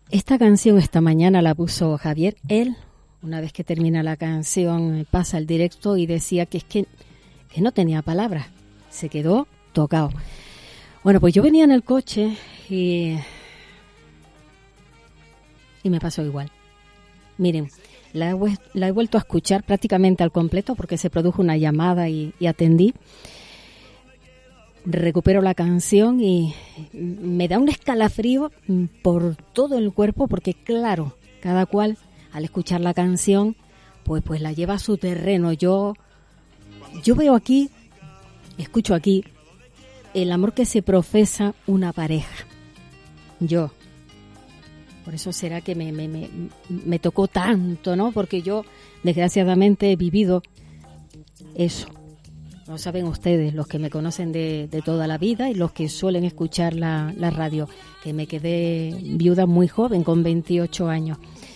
Esta canción esta mañana la puso Javier. Él, una vez que termina la canción, pasa el directo y decía que es que no tenía palabras. Se quedó tocado. Bueno, pues yo venía en el coche y me pasó igual. Miren, la he vuelto a escuchar prácticamente al completo porque se produjo una llamada y atendí. Recupero la canción y me da un escalofrío por todo el cuerpo porque, claro, cada cual al escuchar la canción pues la lleva a su terreno. Yo veo aquí, escucho aquí el amor que se profesa una pareja. Por eso será que me tocó tanto, ¿no? Porque yo, desgraciadamente, he vivido eso. No saben ustedes, los que me conocen de toda la vida y los que suelen escuchar la radio, que me quedé viuda muy joven, con 28 años.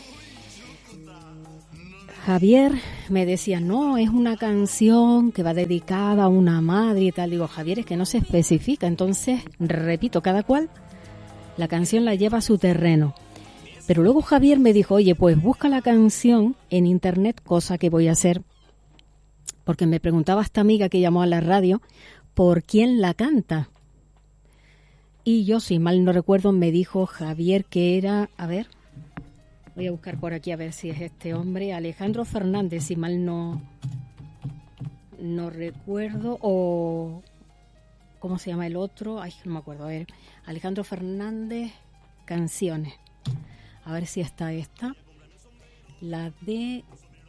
Javier me decía, no, es una canción que va dedicada a una madre y tal. Digo, Javier, es que no se especifica. Entonces, repito, cada cual la canción la lleva a su terreno. Pero luego Javier me dijo, oye, pues busca la canción en internet, cosa que voy a hacer. Porque me preguntaba esta amiga que llamó a la radio por quién la canta. Y yo, si mal no recuerdo, me dijo Javier que era, a ver, voy a buscar por aquí a ver si es este hombre, Alejandro Fernández, si mal no recuerdo, o ¿cómo se llama el otro? Ay, no me acuerdo, a ver, Alejandro Fernández, canciones. A ver si está esta, la de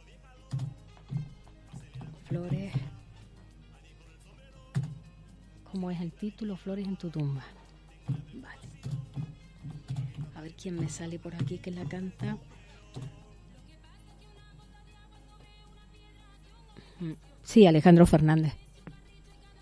Flores, ¿cómo es el título? Flores en tu tumba. Vale. A ver quién me sale por aquí que la canta. Sí, Alejandro Fernández.